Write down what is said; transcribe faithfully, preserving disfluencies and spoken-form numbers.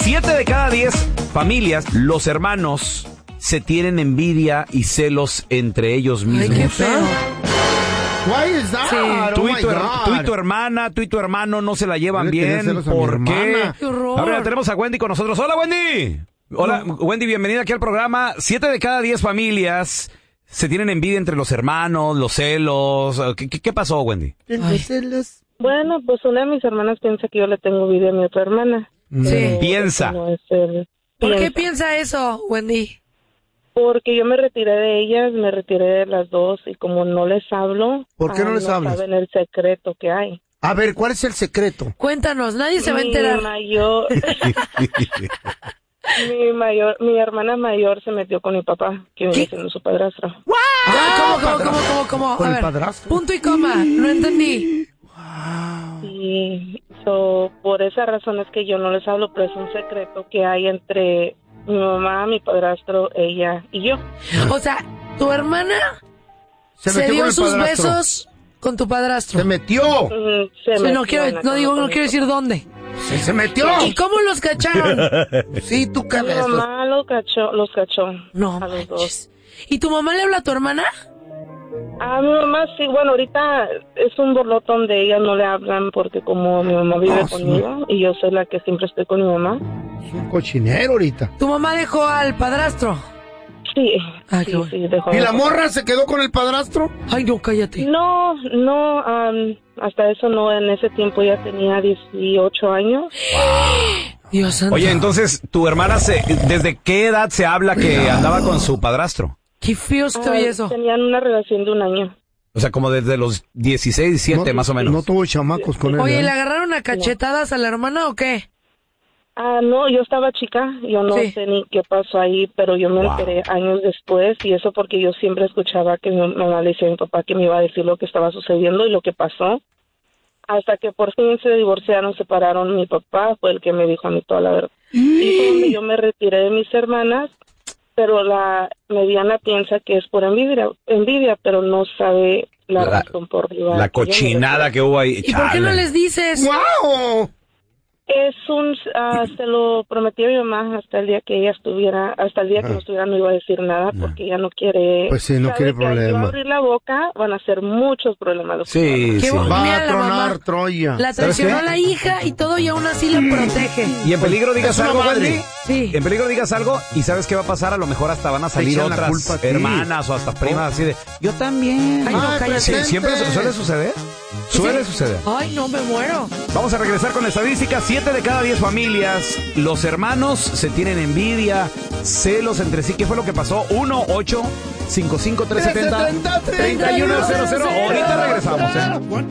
siete de cada diez familias, los hermanos se tienen envidia y celos entre ellos mismos. Ay, qué feo. Why is that? Sí. Oh Tú, y my tu, her- God. tú y tu hermana, tú y tu hermano no se la llevan Yo le tenía bien. celos a mi ¿Por qué? hermana. Qué horror. A ver, tenemos a Wendy con nosotros. Hola, Wendy. Hola, no. Wendy, bienvenida aquí al programa. Siete de cada diez familias se tienen envidia entre los hermanos, los celos. ¿Qué, qué, qué pasó, Wendy? Celos. Bueno, pues una de mis hermanas piensa que yo le tengo envidia a mi otra hermana. Sí. Piensa. No es el- ¿Por piensa. qué piensa eso, Wendy? Porque yo me retiré de ellas, me retiré de las dos y como no les hablo, ¿Por qué no ah, les hablas? saben el secreto que hay. A ver, ¿cuál es el secreto? Cuéntanos, nadie se va a Mi enterar. mayor, mi mayor, mi hermana mayor se metió con mi papá, que viene siendo su padrastro. Ah, ¿Cómo, cómo, cómo, cómo, cómo? ¿Con A el ver, padrastro? punto y coma, no entendí. Y so, por esa razón es que yo no les hablo, pero es un secreto que hay entre mi mamá, mi padrastro, ella y yo. O sea, tu hermana Se, se, metió dio con el sus padrastro. besos con tu padrastro. Se metió. Mm, se Sí, metió no quiero, en la no cama digo, con no mi quiero papá. decir dónde. Sí, se metió. ¿Y cómo los cacharon? Sí, tú Mi cabezas. mamá lo cachó, los cachó. No a los dos. manches. ¿Y tu mamá le habla a tu hermana? A mi mamá sí, bueno, ahorita es un borloto donde ellas no le hablan porque como mi mamá vive Oh, sí. conmigo y yo soy la que siempre estoy con mi mamá. Es un cochinero ahorita. ¿Tu mamá dejó al padrastro? Sí, Ah, sí, qué bueno. sí, dejó ¿Y de- la morra se quedó con el padrastro? Ay, no, cállate. No, no, am, hasta eso no, en ese tiempo ya tenía dieciocho años. Dios santo. Oye, entonces, ¿tu hermana se, desde qué edad se habla que andaba con su padrastro? Qué feo se te Ah, oye eso. Tenían una relación de un año. O sea, como desde los dieciséis, diecisiete, No- más o menos. No tuvo chamacos con él. Oye, ¿eh? ¿le agarraron a cachetadas a la hermana o qué? Ah, no, yo estaba chica, yo no Sí. sé ni qué pasó ahí, pero yo me Wow. enteré años después y eso porque yo siempre escuchaba que mi mamá le decía a mi papá que me iba a decir lo que estaba sucediendo y lo que pasó. Hasta que por fin se divorciaron, separaron, mi papá fue el que me dijo a mí toda la verdad. Y fue donde yo me retiré de mis hermanas, pero la mediana piensa que es por envidia, envidia pero no sabe la, La- razón por la, La cochinada que hubo ahí. ¿Y por qué no Chale. les dices? ¡Wow! Es un, ah, se lo prometió a mi mamá hasta el día que ella estuviera, hasta el día que no estuviera no iba a decir nada porque ella no quiere. Pues sí, no sabe quiere que al yo problema. abrir la boca van a ser muchos problemas. los Sí, Qué sí. bo- Va Mira a la tronar mamá. Troya. La ¿Sabes traicionó qué? la hija y todo y aún así la protege. Y en peligro digas Es una algo, madre. Wendy. Sí. En peligro digas algo y ¿sabes qué va a pasar? A lo mejor hasta van a salir echan la otras culpa a ti. hermanas o hasta primas así de, yo también. Ay, no, Ay, cállate. Sí, siempre su- suele suceder. Suele suceder. Ay, no, me muero. Vamos a regresar con la estadística. Siete de cada diez familias, los hermanos se tienen envidia, celos entre sí. ¿Qué fue lo que pasó? uno ocho cinco cinco tres siete cero tres uno cero cero. Ahorita regresamos, ¿eh?